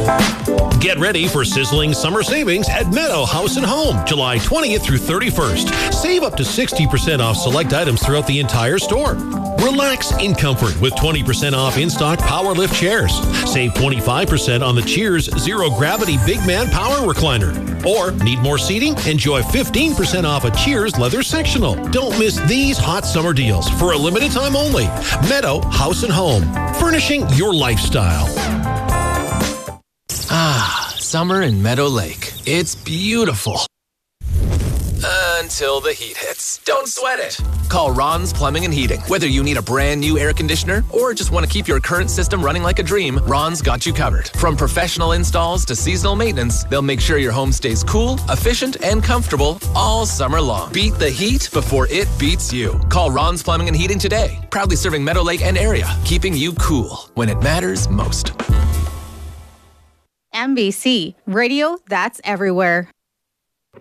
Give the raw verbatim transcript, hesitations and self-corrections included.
Get ready for sizzling summer savings at Meadow House and Home, July twentieth through thirty-first. Save up to sixty percent off select items throughout the entire store. Relax in comfort with twenty percent off in-stock power lift chairs. Save twenty-five percent on the Cheers Zero Gravity Big Man Power Recliner. Or need more seating? Enjoy fifteen percent off a Cheers leather sectional. Don't miss these hot summer deals for a limited time only. Meadow House and Home, furnishing your lifestyle. Ah, summer in Meadow Lake. It's beautiful. Until the heat hits. Don't sweat it. Call Ron's Plumbing and Heating. Whether you need a brand new air conditioner or just want to keep your current system running like a dream, Ron's got you covered. From professional installs to seasonal maintenance, they'll make sure your home stays cool, efficient, and comfortable all summer long. Beat the heat before it beats you. Call Ron's Plumbing and Heating today. Proudly serving Meadow Lake and area, keeping you cool when it matters most. M B C, radio that's everywhere.